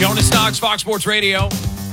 Jonas Knox, Fox Sports Radio.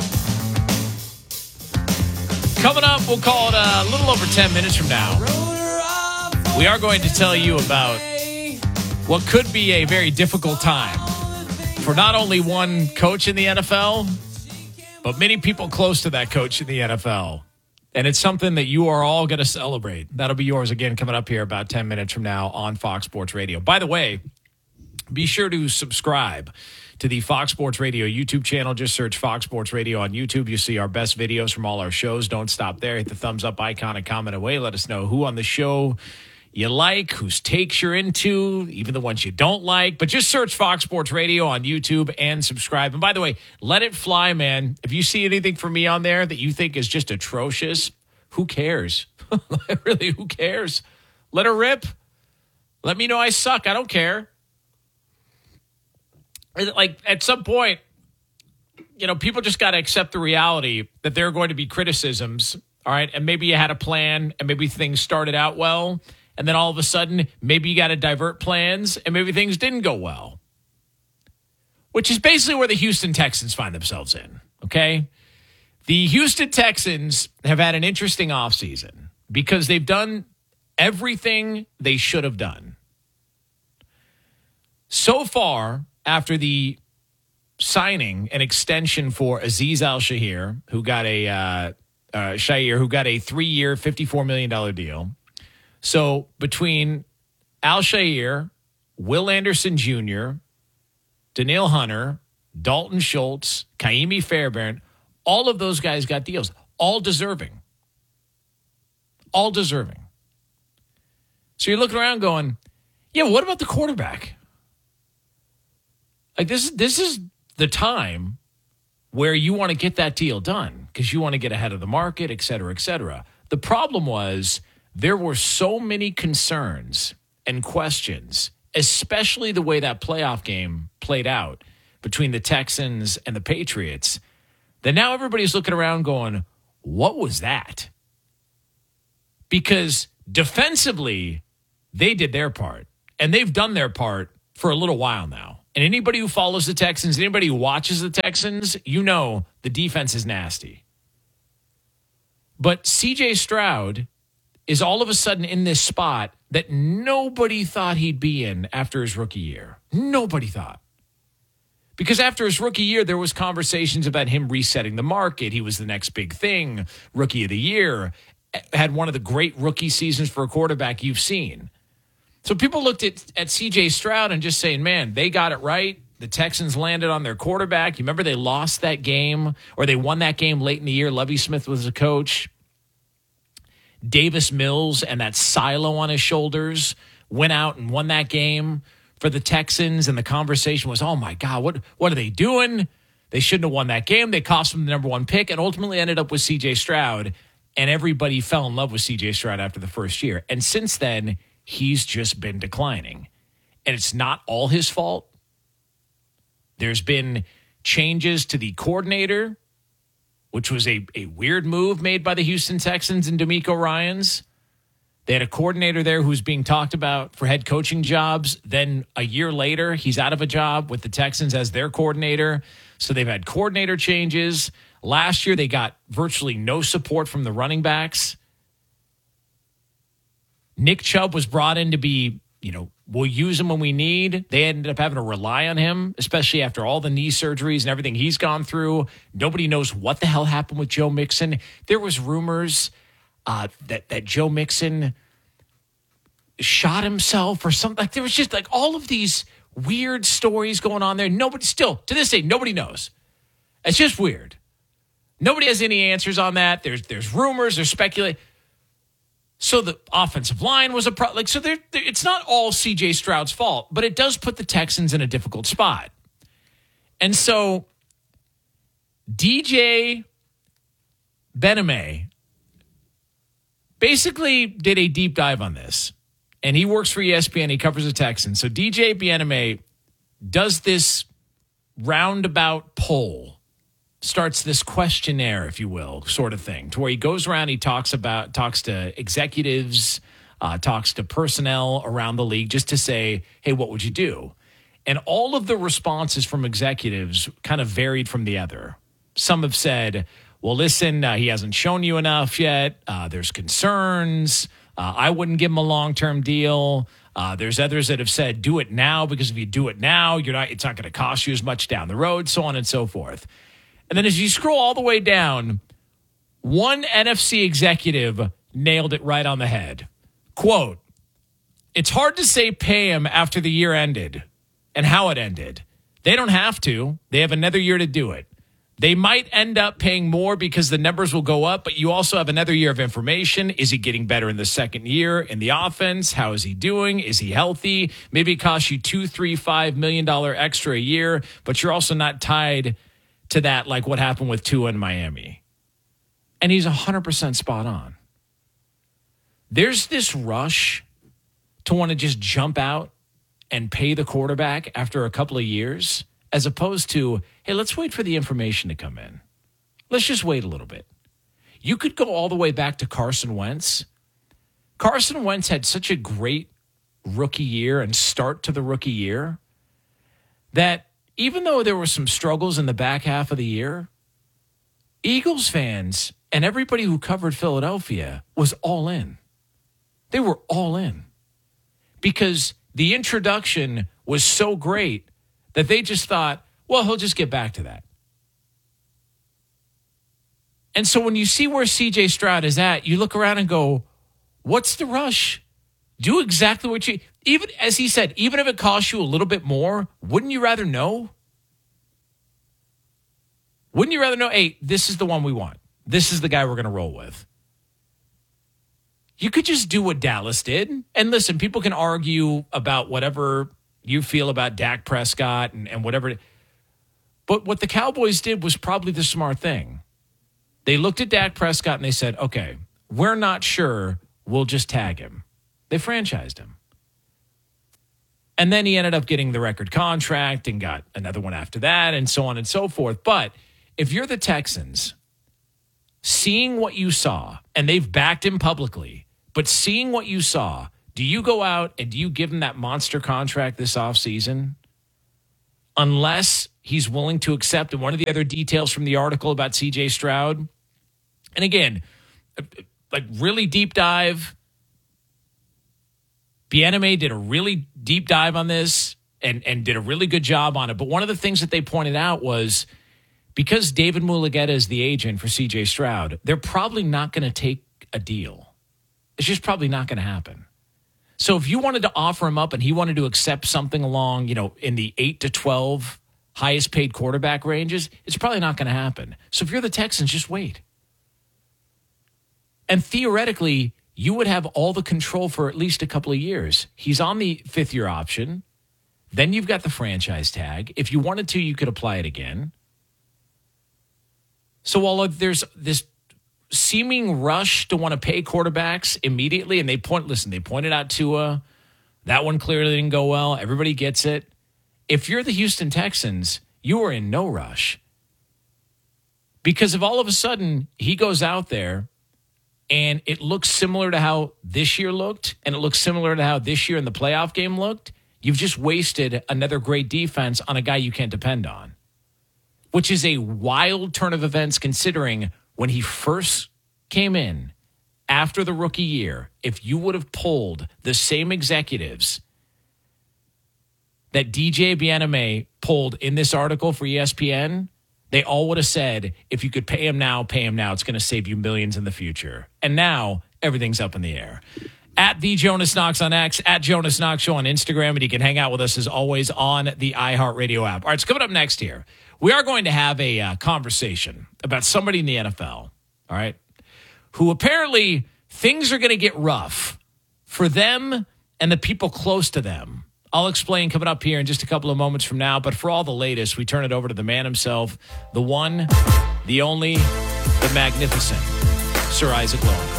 Coming up, we'll call it a little over 10 minutes from now. We are going to tell you about what could be a very difficult time for not only one coach in the NFL, but many people close to that coach in the NFL. And it's something that you are all going to celebrate. That'll be yours again coming up here about 10 minutes from now on Fox Sports Radio. By the way, be sure to subscribe to the Fox Sports Radio YouTube channel. Just search Fox Sports Radio on YouTube. You see our best videos from all our shows. Don't stop there. Hit the thumbs up icon and comment away. Let us know who on the show you like, whose takes you're into, even the ones you don't like. But just search Fox Sports Radio on YouTube and subscribe. And by the way, let it fly, man. If you see anything from me on there that you think is just atrocious, who cares? Really, who cares? Let it rip. Let me know I suck. I don't care. Like, at some point, you know, people just got to accept the reality that there are going to be criticisms, all right? And maybe you had a plan, and maybe things started out well, and then all of a sudden, maybe you got to divert plans, and maybe things didn't go well, which is basically where the Houston Texans find themselves in, okay? The Houston Texans have had an interesting offseason because they've done everything they should have done. So far, after the signing an extension for Azeez Al-Shaair, who got a 3-year, $54 million deal. So between Al-Shaair, Will Anderson Jr., Danielle Hunter, Dalton Schultz, Kaimi Fairbairn, all of those guys got deals. All deserving. All deserving. So you're looking around going, yeah, what about the quarterback? Like, this is the time where you want to get that deal done because you want to get ahead of the market, et cetera, et cetera. The problem was there were so many concerns and questions, especially the way that playoff game played out between the Texans and the Patriots, that now everybody's looking around going, what was that? Because defensively, they did their part, and they've done their part for a little while now. And anybody who follows the Texans, anybody who watches the Texans, you know the defense is nasty. But C.J. Stroud is all of a sudden in this spot that nobody thought he'd be in after his rookie year. Nobody thought. Because after his rookie year, there was conversations about him resetting the market. He was the next big thing, rookie of the year, had one of the great rookie seasons for a quarterback you've seen. So people looked at C.J. Stroud and just saying, man, they got it right. The Texans landed on their quarterback. You remember they lost that game, or they won that game late in the year. Lovie Smith was the coach. Davis Mills and that silo on his shoulders went out and won that game for the Texans. And the conversation was, oh, my God, what are they doing? They shouldn't have won that game. They cost them the number one pick and ultimately ended up with C.J. Stroud. And everybody fell in love with C.J. Stroud after the first year. And since then, he's just been declining. And it's not all his fault. There's been changes to the coordinator, which was a weird move made by the Houston Texans and DeMeco Ryans. They had a coordinator there who's being talked about for head coaching jobs. Then a year later, he's out of a job with the Texans as their coordinator. So they've had coordinator changes. Last year, they got virtually no support from the running backs. Nick Chubb was brought in to be, we'll use him when we need. They ended up having to rely on him, especially after all the knee surgeries and everything he's gone through. Nobody knows what the hell happened with Joe Mixon. There was rumors that Joe Mixon shot himself or something. Like, there was just all of these weird stories going on there. Nobody, still to this day, nobody knows. It's just weird. Nobody has any answers on that. There's rumors, there's speculation. So the offensive line was a problem. So it's not all C.J. Stroud's fault, but it does put the Texans in a difficult spot. And so DJ Bename basically did a deep dive on this, and he works for ESPN. He covers the Texans. So DJ Bename does this roundabout poll, starts this questionnaire, if you will, sort of thing, to where he goes around, he talks to executives, talks to personnel around the league just to say, hey, what would you do? And all of the responses from executives kind of varied from the other. Some have said, well, listen, he hasn't shown you enough yet. There's concerns. I wouldn't give him a long-term deal. There's others that have said, do it now, because if you do it now, it's not going to cost you as much down the road, so on and so forth. And then as you scroll all the way down, one NFC executive nailed it right on the head. Quote, it's hard to say pay him after the year ended and how it ended. They don't have to. They have another year to do it. They might end up paying more because the numbers will go up, but you also have another year of information. Is he getting better in the second year in the offense? How is he doing? Is he healthy? Maybe it costs you $2, $3, $5 million extra a year, but you're also not tied to that like what happened with Tua in Miami. And he's 100% spot on. There's this rush to want to just jump out and pay the quarterback after a couple of years, as opposed to, hey, let's wait for the information to come in. Let's just wait a little bit. You could go all the way back to Carson Wentz. Carson Wentz had such a great rookie year and start to the rookie year that even though there were some struggles in the back half of the year, Eagles fans and everybody who covered Philadelphia was all in. They were all in because the introduction was so great that they just thought, well, he'll just get back to that. And so when you see where C.J. Stroud is at, you look around and go, what's the rush? Do exactly what you, even as he said, even if it costs you a little bit more, wouldn't you rather know? Wouldn't you rather know, hey, this is the one we want. This is the guy we're going to roll with. You could just do what Dallas did. And listen, people can argue about whatever you feel about Dak Prescott and whatever. But what the Cowboys did was probably the smart thing. They looked at Dak Prescott and they said, okay, we're not sure. We'll just tag him. They franchised him. And then he ended up getting the record contract and got another one after that and so on and so forth. But if you're the Texans, seeing what you saw, and they've backed him publicly, but seeing what you saw, do you go out and do you give him that monster contract this offseason? Unless he's willing to accept, and one of the other details from the article about C.J. Stroud, and again, like really deep dive, Bieniemy did a really deep dive on this and did a really good job on it. But one of the things that they pointed out was because David Mulugheta is the agent for C.J. Stroud, they're probably not going to take a deal. It's just probably not going to happen. So if you wanted to offer him up and he wanted to accept something along, in the 8 to 12 highest paid quarterback ranges, it's probably not going to happen. So if you're the Texans, just wait. And theoretically, you would have all the control for at least a couple of years. He's on the 5th-year option. Then you've got the franchise tag. If you wanted to, you could apply it again. So while there's this seeming rush to want to pay quarterbacks immediately, and they pointed out Tua. That one clearly didn't go well. Everybody gets it. If you're the Houston Texans, you are in no rush. Because if all of a sudden he goes out there and it looks similar to how this year looked, and it looks similar to how this year in the playoff game looked, you've just wasted another great defense on a guy you can't depend on, which is a wild turn of events considering when he first came in after the rookie year, if you would have polled the same executives that DJ Bieniemy polled in this article for ESPN, they all would have said, if you could pay him now, pay him now. It's going to save you millions in the future. And now everything's up in the air. At the Jonas Knox on X, at Jonas Knox Show on Instagram, and you can hang out with us as always on the iHeartRadio app. All right, it's coming up next here. We are going to have a conversation about somebody in the NFL, all right, who apparently things are going to get rough for them and the people close to them. I'll explain coming up here in just a couple of moments from now. But for all the latest, we turn it over to the man himself, the one, the only, the magnificent Sir Isaac Lowenkron.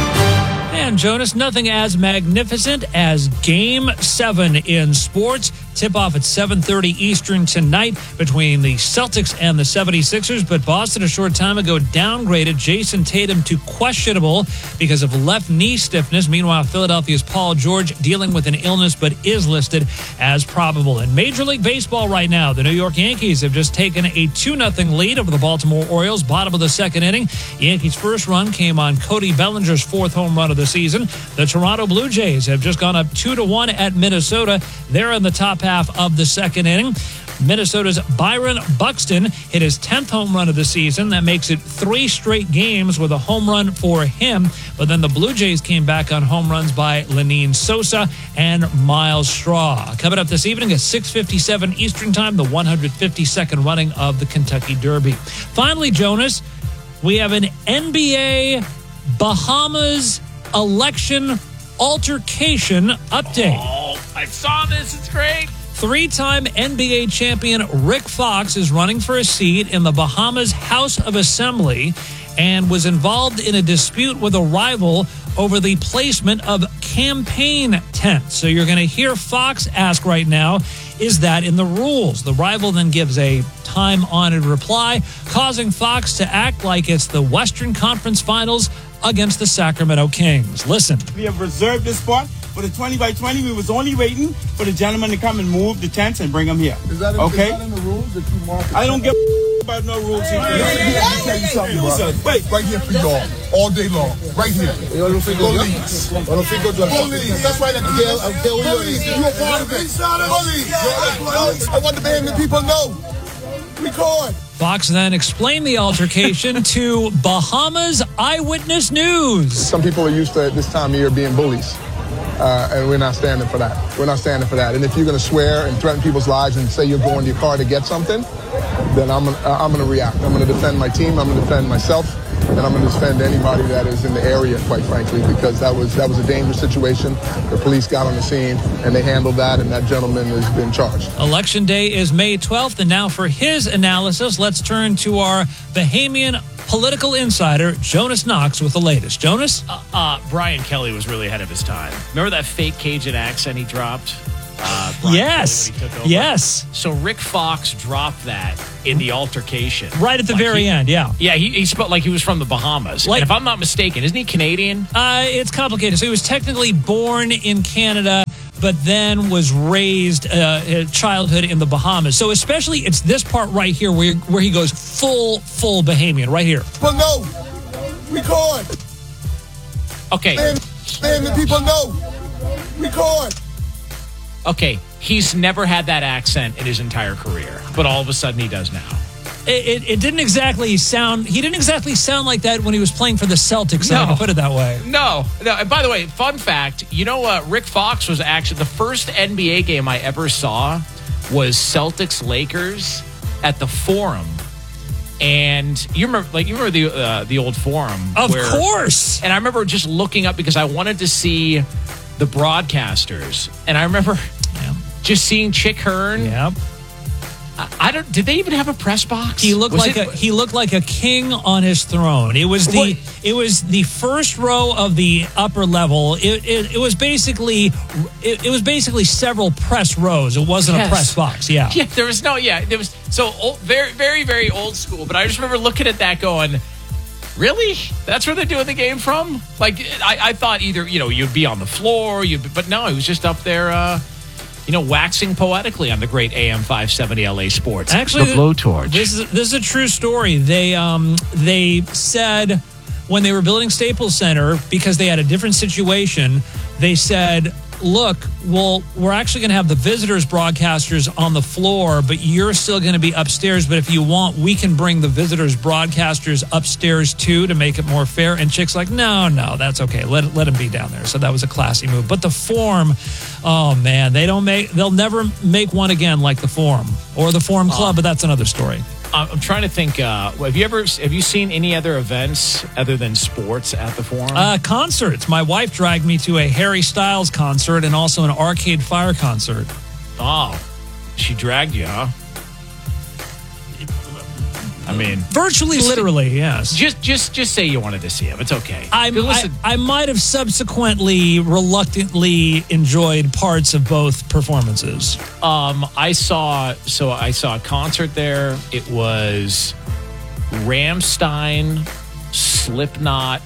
And Jonas, nothing as magnificent as Game 7 in sports. Tip-off at 7:30 Eastern tonight between the Celtics and the 76ers. But Boston a short time ago downgraded Jason Tatum to questionable because of left knee stiffness. Meanwhile, Philadelphia's Paul George dealing with an illness but is listed as probable. In Major League Baseball right now, the New York Yankees have just taken a 2-0 lead over the Baltimore Orioles, bottom of the second inning. Yankees' first run came on Cody Bellinger's fourth home run of the season. The Toronto Blue Jays have just gone up 2-1 at Minnesota. They're in the top half of the second inning. Minnesota's Byron Buxton hit his 10th home run of the season. That makes it 3 straight games with a home run for him. But then the Blue Jays came back on home runs by Lenyn Sosa and Miles Straw. Coming up this evening at 6:57 Eastern Time, the 152nd running of the Kentucky Derby. Finally, Jonas, we have an NBA Bahamas election altercation update. Oh, I saw this. It's great. 3-time NBA champion Rick Fox is running for a seat in the Bahamas House of Assembly and was involved in a dispute with a rival over the placement of campaign tents. So you're going to hear Fox ask right now, is that in the rules? The rival then gives a time-honored reply, causing Fox to act like it's the Western Conference Finals against the Sacramento Kings. Listen. We have reserved this spot for the 20 by 20. We was only waiting for the gentleman to come and move the tents and bring them here. Is that in the rules that you mark? I don't give about no rules. Let me tell you something, bro. Wait, right here for y'all, all day long, right here. Police. Police. That's right. Police. You a part of it. Police. I want the Bahamian people to know. Record. Fox then explained the altercation to Bahamas Eyewitness News. Some people are used to at this time of year being bullies. And we're not standing for that. We're not standing for that. And if you're going to swear and threaten people's lives and say you're going to your car to get something, then I'm going to react. I'm going to defend my team. I'm going to defend myself. And I'm going to defend anybody that is in the area, quite frankly, because that was a dangerous situation. The police got on the scene, and they handled that, and that gentleman has been charged. Election day is May 12th, and now for his analysis, let's turn to our Bahamian political insider, Jonas Knox, with the latest. Jonas? Brian Kelly was really ahead of his time. Remember that fake Cajun accent he dropped? Yes. Yes. So Rick Fox dropped that in the altercation. Right at the very end, yeah. Yeah, he spoke like he was from the Bahamas. And if I'm not mistaken, isn't he Canadian? It's complicated. So he was technically born in Canada, but then was raised childhood in the Bahamas. So especially it's this part right here where he goes full Bahamian, right here. But no, record. Okay. Man, the people know. Record. Okay, he's never had that accent in his entire career, but all of a sudden he does now. It didn't exactly sound. He didn't exactly sound like that when he was playing for the Celtics. No. I can put it that way. No. And by the way, fun fact. You know, Rick Fox was actually the first NBA game I ever saw was Celtics Lakers at the Forum, and you remember the old Forum, of course. And I remember just looking up because I wanted to see the broadcasters, and I remember just seeing Chick Hearn. Yep. Did they even have a press box? He looked like a king on his throne. It was the first row of the upper level. It was basically several press rows. It wasn't a press box. Yeah. Yeah. There was so old, very very very old school. But I just remember looking at that going, really? That's where they're doing the game from? Like I thought either you'd be on the floor, but no, it was just up there. Waxing poetically on the great AM 570 LA Sports. Actually, the blowtorch. This is a true story. They said when they were building Staples Center, because they had a different situation, they said, look, well, we're actually going to have the visitors broadcasters on the floor, but you're still going to be upstairs. But if you want, we can bring the visitors broadcasters upstairs too to make it more fair. And Chick's like, no, that's okay. Let him be down there. So that was a classy move. But the Forum, oh man, they'll never make one again like the Forum or the Forum Club. But that's another story. I'm trying to think. Have you seen any other events other than sports at the Forum? Concerts. My wife dragged me to a Harry Styles concert and also an Arcade Fire concert. Oh, she dragged you, huh? I mean, virtually, literally, yes. Just say you wanted to see him. It's okay. I might have subsequently reluctantly enjoyed parts of both performances. I saw a concert there. It was Rammstein, Slipknot,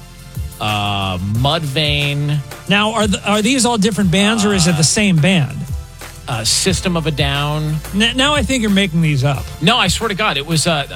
Mudvayne. Now, are these all different bands, or is it the same band? System of a Down. Now I think you're making these up. No, I swear to God, it was not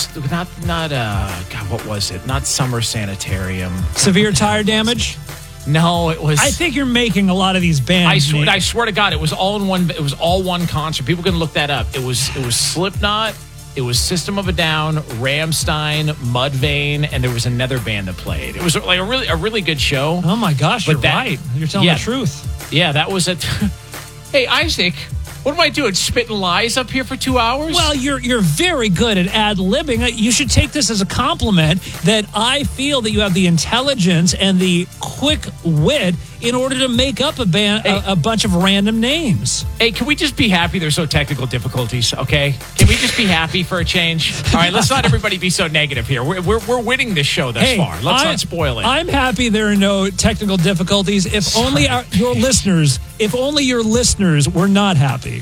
God, what was it? Not Summer Sanitarium. Severe Tire Damage? No, it was. I think you're making a lot of these bands. I swear to God, it was all in one. It was all one concert. People can look that up. It was Slipknot. It was System of a Down, Rammstein, Mudvayne, and there was another band that played. It was like a really good show. Oh my gosh, you're right. You're telling the truth. Yeah, that was it. Hey, Isaac, what am I doing? Spitting lies up here for 2 hours? Well, you're very good at ad-libbing. You should take this as a compliment that I feel that you have the intelligence and the quick wit in order to make up a bunch of random names. Hey, can we just be happy there's no technical difficulties, okay? Can we just be happy for a change? All right, let's not everybody be so negative here. We're winning this show thus far. Let's not spoil it. I'm happy there are no technical difficulties. If only your listeners were not happy.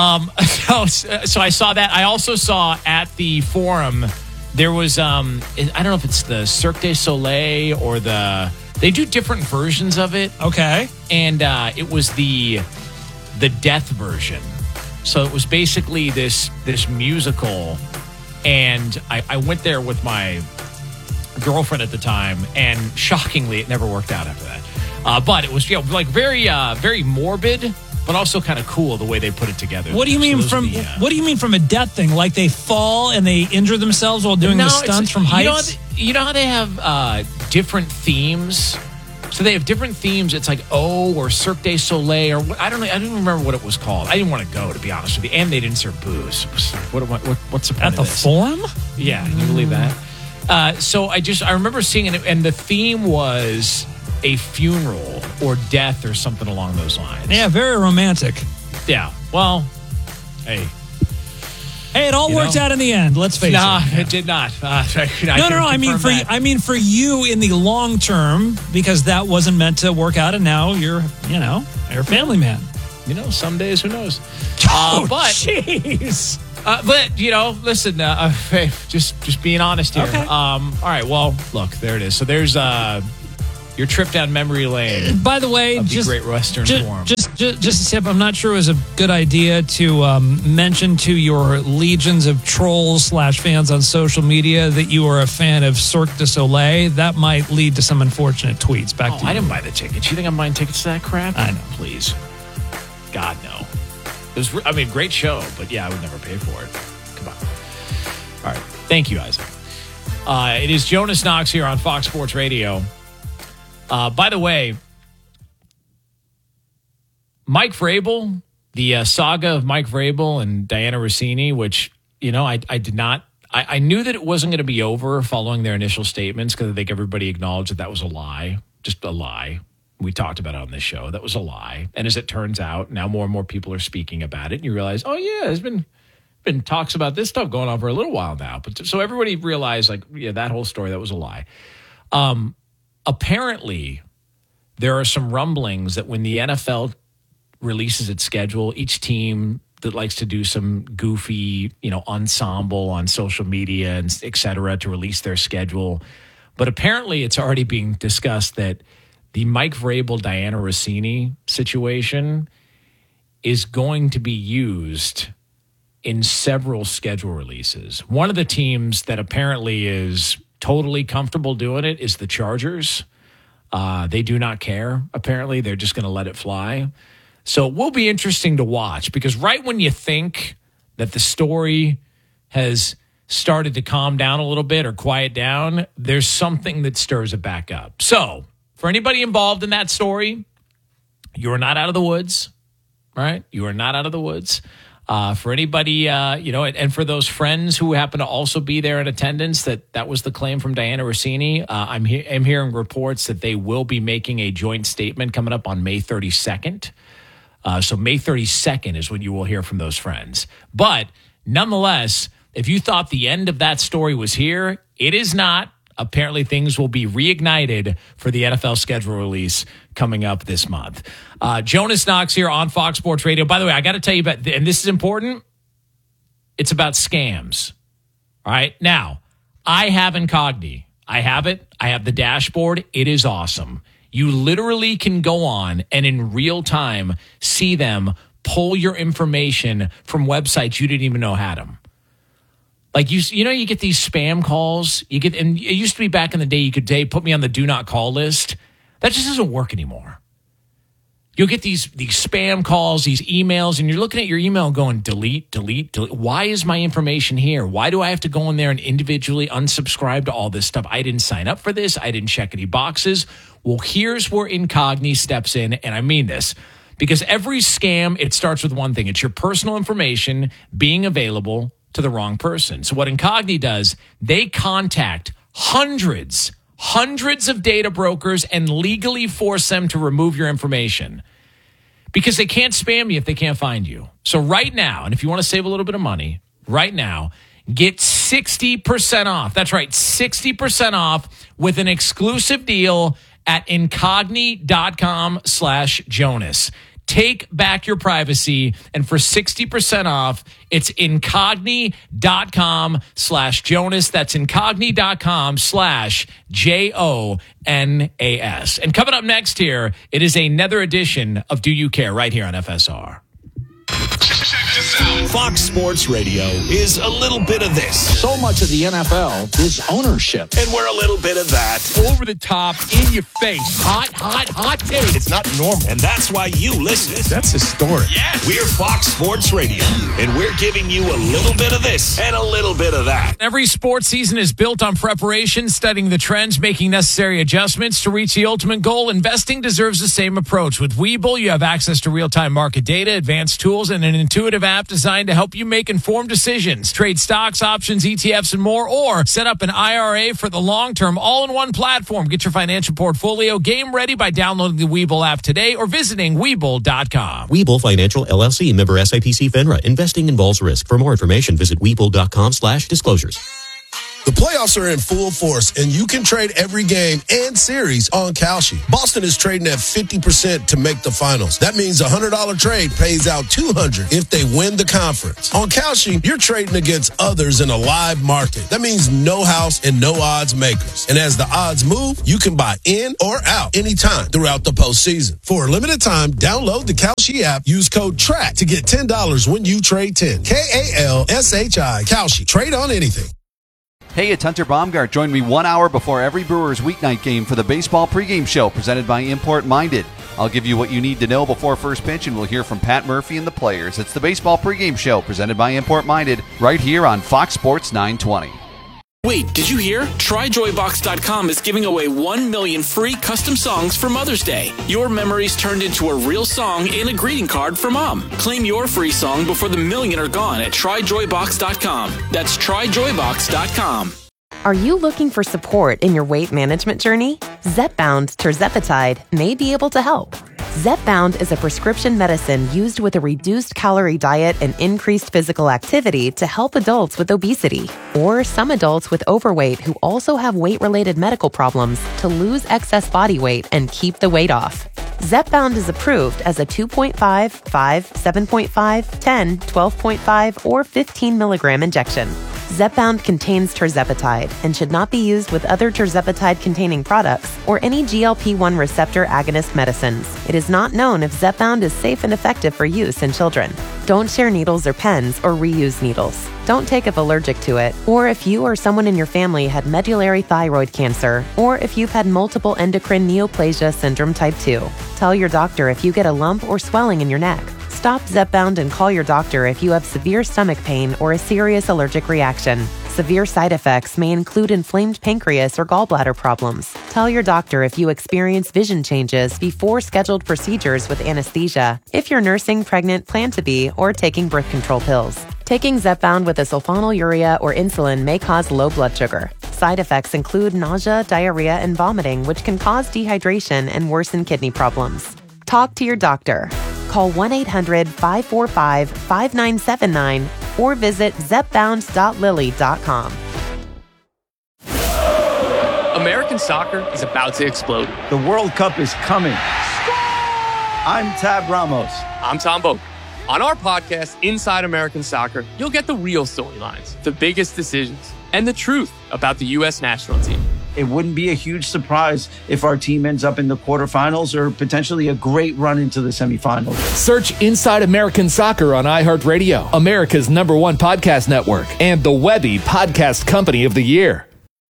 So I saw that. I also saw at the Forum, there was, I don't know if it's the Cirque du Soleil or they do different versions of it. Okay. And it was the death version. So it was basically this musical. And I went there with my girlfriend at the time. And shockingly, it never worked out after that. But it was like very, very morbid, but also kind of cool the way they put it together. What do you mean what do you mean from a death thing? Like they fall and they injure themselves while doing the stunts from heights? You know how they have different themes? So they have different themes. It's like or Cirque du Soleil or I don't remember what it was called. I didn't want to go, to be honest with you. And they didn't serve booze. What's the point at the of this? Forum? Yeah, can you believe that? So I remember seeing it, and the theme was a funeral or death or something along those lines. Yeah, very romantic. Yeah. Well, hey, it all worked out in the end. Let's face it. Nah, it did not. No. I mean for you in the long term, because that wasn't meant to work out, and now you're a family man. Some days, who knows? But jeez. But listen. Just being honest here. Okay. All right. Well, look, there it is. So there's your trip down memory lane. By the way, of the Great Western Forum. Just a tip. I'm not sure it was a good idea to mention to your legions of trolls / fans on social media that you are a fan of Cirque du Soleil. That might lead to some unfortunate tweets. Back to you. I didn't buy the tickets. You think I'm buying tickets to that crap? I know. Please. God, no. It was, great show, but yeah, I would never pay for it. Come on. All right. Thank you, Isaac. It is Jonas Knox here on Fox Sports Radio. By the way, Mike Vrabel, the saga of Mike Vrabel and Diana Rossini, which, I did not, I knew that it wasn't going to be over following their initial statements because I think everybody acknowledged that was a lie, just a lie. We talked about it on this show. That was a lie. And as it turns out, now more and more people are speaking about it. And you realize, there's been talks about this stuff going on for a little while now. But so everybody realized, that whole story, that was a lie. Apparently, there are some rumblings that when the NFL releases its schedule, each team that likes to do some goofy, ensemble on social media and et cetera to release their schedule. But apparently it's already being discussed that the Mike Vrabel, Diana Rossini situation is going to be used in several schedule releases. One of the teams that apparently is totally comfortable doing it is the Chargers. They do not care. Apparently, they're just going to let it fly. So it will be interesting to watch because right when you think that the story has started to calm down a little bit or quiet down, there's something that stirs it back up. So for anybody involved in that story, you are not out of the woods, right? You are not out of the woods. For anybody, and for those friends who happen to also be there in attendance, that was the claim from Diana Rossini. I'm hearing reports that they will be making a joint statement coming up on May 32nd. So May 32nd is when you will hear from those friends. But nonetheless, If you thought the end of that story was here, it is not. Apparently, things will be reignited for the NFL schedule release coming up this month. Jonas Knox here on Fox Sports Radio. By the way, I got to tell you about, and this is important, it's about scams. All right. Now, I have Incogni. I have it. I have the dashboard. It is awesome. You literally can go on and in real time see them pull your information from websites you didn't even know had them. Like, you know, you get these spam calls. And it used to be back in the day, you could put me on the do not call list. That just doesn't work anymore. You'll get these spam calls, these emails, and you're looking at your email going, delete, delete, delete. Why is my information here? Why do I have to go in there and individually unsubscribe to all this stuff? I didn't sign up for this. I didn't check any boxes. Well, here's where Incogni steps in, and I mean this. Because every scam, it starts with one thing. It's your personal information being available to the wrong person. So what Incogni does, they contact hundreds of data brokers and legally force them to remove your information because they can't spam you if they can't find you. So right now, and if you want to save a little bit of money, right now, get 60% off. That's right, 60% off with an exclusive deal at Incogni.com/Jonas. Take back your privacy, and for 60% off, it's Incogni.com/Jonas. That's Incogni.com/JONAS. And coming up next here, it is another edition of Do You Care right here on FSR. Fox Sports Radio is a little bit of this. So much of the NFL is ownership. And we're a little bit of that. Over the top, in your face, hot take. It's not normal. And that's why you listen. That's historic. Yes. We're Fox Sports Radio. And we're giving you a little bit of this and a little bit of that. Every sports season is built on preparation, studying the trends, making necessary adjustments to reach the ultimate goal. Investing deserves the same approach. With Webull, you have access to real-time market data, advanced tools, and an intuitive app designed to help you make informed decisions. Trade stocks, options, ETFs, and more, or set up an IRA for the long term, all in one platform. Get your financial portfolio game ready by downloading the Webull app today or visiting Webull.com. Webull Financial LLC, member SIPC FINRA. Investing involves risk. For more information, visit Webull.com/disclosures. The playoffs are in full force, and you can trade every game and series on Kalshi. Boston is trading at 50% to make the finals. That means a $100 trade pays out $200 if they win the conference. On Kalshi, you're trading against others in a live market. That means no house and no odds makers. And as the odds move, you can buy in or out anytime throughout the postseason. For a limited time, download the Kalshi app. Use code TRACK to get $10 when you trade 10. KALSHI. Kalshi. Trade on anything. Hey, it's Hunter Baumgart. Join me 1 hour before every Brewers weeknight game for the Baseball Pregame Show presented by Import Minded. I'll give you what you need to know before first pitch, and we'll hear from Pat Murphy and the players. It's the Baseball Pregame Show presented by Import Minded right here on Fox Sports 920. Wait, did you hear? TryJoyBox.com is giving away 1 million free custom songs for Mother's Day. Your memories turned into a real song and a greeting card for Mom. Claim your free song before the million are gone at TryJoyBox.com. That's TryJoyBox.com. Are you looking for support in your weight management journey? Zepbound Tirzepatide may be able to help. Zepbound is a prescription medicine used with a reduced calorie diet and increased physical activity to help adults with obesity or some adults with overweight who also have weight-related medical problems to lose excess body weight and keep the weight off. Zepbound is approved as a 2.5, 5, 7.5, 10, 12.5, or 15 milligram injection. Zepbound contains tirzepatide and should not be used with other tirzepatide-containing products or any GLP-1 receptor agonist medicines. It is not known if Zepbound is safe and effective for use in children. Don't share needles or pens or reuse needles. Don't take if allergic to it, or if you or someone in your family had medullary thyroid cancer, or if you've had multiple endocrine neoplasia syndrome type 2. Tell your doctor if you get a lump or swelling in your neck. Stop Zepbound and call your doctor if you have severe stomach pain or a serious allergic reaction. Severe side effects may include inflamed pancreas or gallbladder problems. Tell your doctor if you experience vision changes before scheduled procedures with anesthesia, if you're nursing, pregnant, plan to be, or taking birth control pills. Taking Zepbound with a sulfonylurea or insulin may cause low blood sugar. Side effects include nausea, diarrhea, and vomiting, which can cause dehydration and worsen kidney problems. Talk to your doctor. Call 1-800-545-5979 or visit zepbound.lily.com. American soccer is about to explode. The World Cup is coming. I'm Tab Ramos. I'm Tom Boak. On our podcast, Inside American Soccer, you'll get the real storylines, the biggest decisions, and the truth about the U.S. national team. It wouldn't be a huge surprise if our team ends up in the quarterfinals or potentially a great run into the semifinals. Search Inside American Soccer on iHeartRadio, America's #1 podcast network, and the Webby Podcast Company of the Year.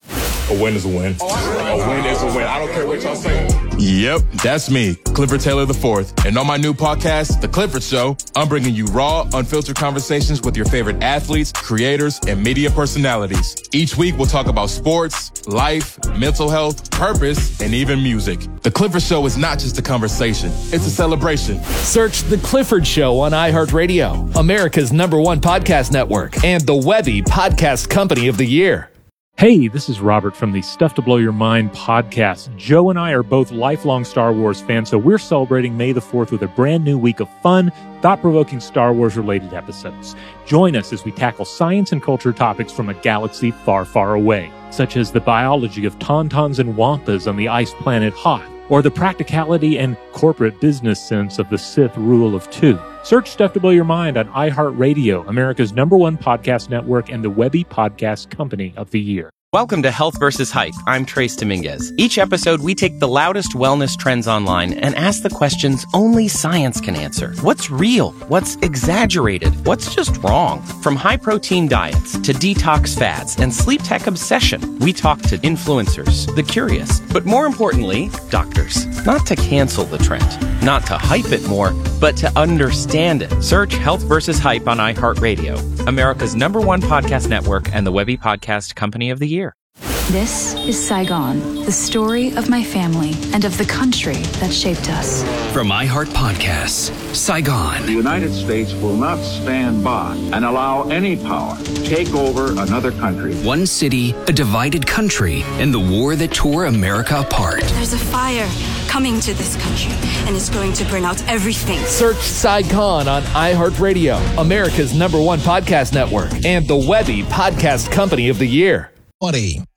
A win is a win. A win is a win. I don't care what y'all say. Yep, that's me, Clifford Taylor IV. And on my new podcast, The Clifford Show, I'm bringing you raw, unfiltered conversations with your favorite athletes, creators, and media personalities. Each week, we'll talk about sports, life, mental health, purpose, and even music. The Clifford Show is not just a conversation, it's a celebration. Search The Clifford Show on iHeartRadio, America's #1 podcast network, and the Webby Podcast Company of the Year. Hey, this is Robert from the Stuff to Blow Your Mind podcast. Joe and I are both lifelong Star Wars fans, so we're celebrating May the 4th with a brand new week of fun, thought-provoking Star Wars-related episodes. Join us as we tackle science and culture topics from a galaxy far, far away, such as the biology of tauntauns and wampas on the ice planet Hoth, or the practicality and corporate business sense of the Sith rule of 2. Search Stuff to Blow Your Mind on iHeartRadio, America's #1 podcast network, and the Webby Podcast Company of the Year. Welcome to Health vs. Hype. I'm Trace Dominguez. Each episode, we take the loudest wellness trends online and ask the questions only science can answer. What's real? What's exaggerated? What's just wrong? From high-protein diets to detox fads and sleep tech obsession, we talk to influencers, the curious, but more importantly, doctors. Not to cancel the trend, not to hype it more, but to understand it. Search Health vs. Hype on iHeartRadio, America's #1 podcast network, and the Webby Podcast Company of the Year. This is Saigon, the story of my family and of the country that shaped us. From iHeart Podcasts, Saigon. The United States will not stand by and allow any power to take over another country. One city, a divided country, and the war that tore America apart. There's a fire coming to this country, and it's going to burn out everything. Search Saigon on iHeartRadio, America's #1 podcast network, and the Webby Podcast Company of the Year. Buddy,